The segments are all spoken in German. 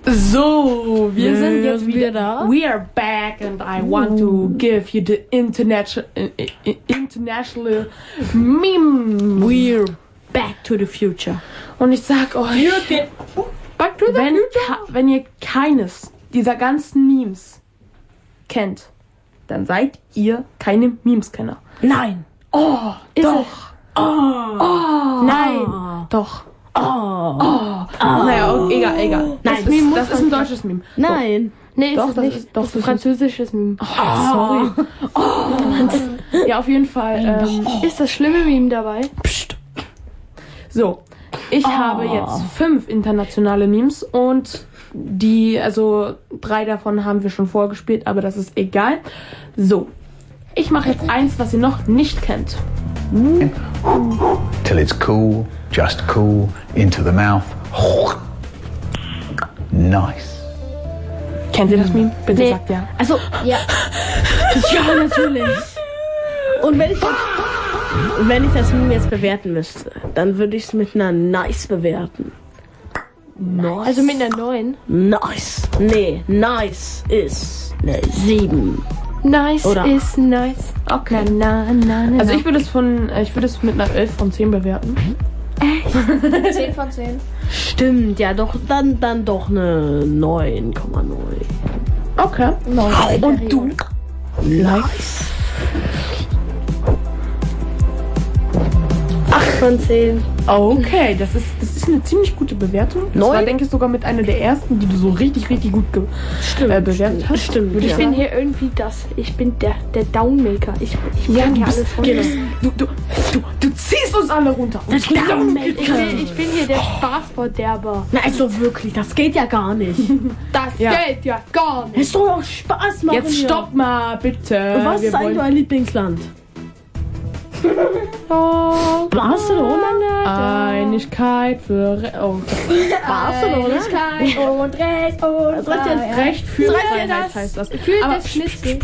So, wir sind jetzt wieder da. We are back and I want to give you the international meme. We're back to the future. Und ich sag euch, Back to the future. wenn ihr keines dieser ganzen Memes kennt, dann seid ihr keine Memes-Kenner. Nein. Oh, Ist doch. Oh. Nein. Doch. Oh. Naja, egal. Nein, das ist ein deutsches Meme. Nein. Nee, Doch, ist es das nicht. ist doch ein französisches Meme. Sorry. Ja, auf jeden Fall. Ist das schlimme Meme dabei? Psst. So, ich habe jetzt 5 internationale Memes und 3 davon haben wir schon vorgespielt, aber das ist egal. So, ich mache jetzt eins, was ihr noch nicht kennt. Till it's cool, just cool, into the mouth. Nice. Kennt ihr das Meme? Bitte Nee. sagt ja. Also, ja. Ja, natürlich. Und wenn ich das Meme jetzt bewerten müsste, dann würde ich es mit einer Nice bewerten. Nice. Also mit einer 9. Nice. Nee, Nice ist eine 7. Nice Oder? ist nice. Okay. Na. Also ich würde es mit einer 11 von 10 bewerten. 10 von 10. Stimmt, ja, doch, dann doch eine 9,9. Okay. 9. Und du? Nice. 8 von 10. Okay, das ist eine ziemlich gute Bewertung. Das war, 9? denke ich, sogar mit einer der ersten, die du so richtig gut bewertet hast. Stimmt, Ich ja. bin hier irgendwie ich bin der Downmaker. Ich Ja, bring du hier bist, alles runter. du ziehst uns alle runter. Das Downmaker. Ich bin hier der Spaßverderber. Na, also wirklich, das geht ja gar nicht. Das Ja. geht ja gar nicht. Es soll doch Spaß machen. Jetzt hier. stopp mal, bitte. Und was ist eigentlich euer Lieblingsland? Barcelona? Einigkeit für Barcelona? Und Recht und Freiheit. Recht für Soll ich dir Freiheit das? heißt das. Für Aber das Schnitzel.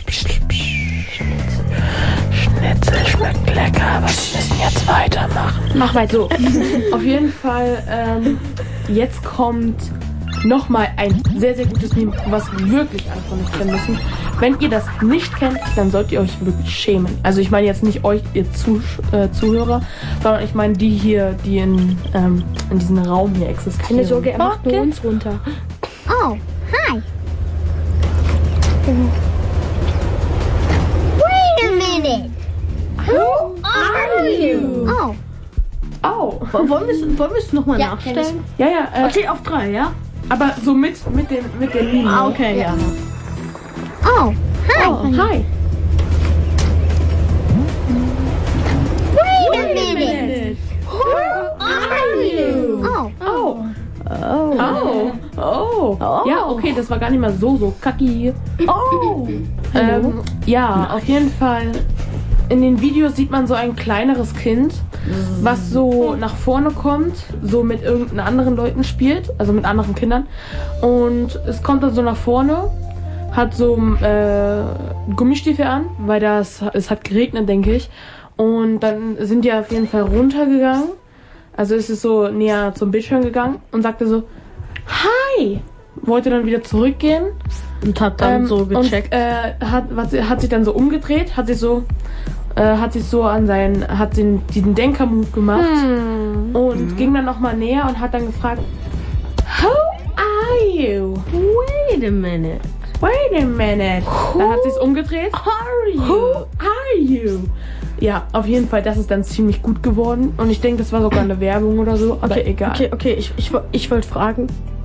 Schnitzel schmeckt lecker, aber wir müssen jetzt weitermachen. Mach weiter. So, auf jeden Fall, jetzt kommt nochmal ein sehr, sehr gutes Meme, was wirklich alle von euch kennen müssen. Wenn ihr das nicht kennt, dann sollt ihr euch wirklich schämen. Also ich meine jetzt nicht euch, ihr Zuhörer, sondern ich meine die hier, die in diesem Raum hier existieren. Keine Sorge, er macht nur uns runter. Oh, hi. Wait a minute. Who are you? Oh, Oh, Wollen wir es nochmal Ja, kenn nachstellen? ja, Okay, auf 3, ja? aber so mit den Meme. Ah, okay, ja. oh, hi. Oh, hi. Wait a minute. Who are you? Oh, Oh. Ja, okay, das war gar nicht mal so kacki. Oh! Ja, auf jeden Fall. In den Videos sieht man so ein kleineres Kind, was so nach vorne kommt, so mit irgendeinen anderen Leuten spielt, also mit anderen Kindern. Und es kommt dann so nach vorne, hat so Gummistiefel an, weil es hat geregnet, denke ich. Und dann sind die auf jeden Fall runtergegangen. Also ist es so näher zum Bildschirm gegangen und sagte so, hi! Wollte dann wieder zurückgehen. Und hat dann so gecheckt. Und hat sich dann so umgedreht, hat diesen Denker-Move gemacht und ging dann nochmal näher und hat dann gefragt, Who are you? Wait a minute. Wait a minute. Dann hat sie es umgedreht. Who are you? Ja, auf jeden Fall, das ist dann ziemlich gut geworden und ich denke, das war sogar eine Werbung oder so, aber egal. Okay, ich wollte fragen,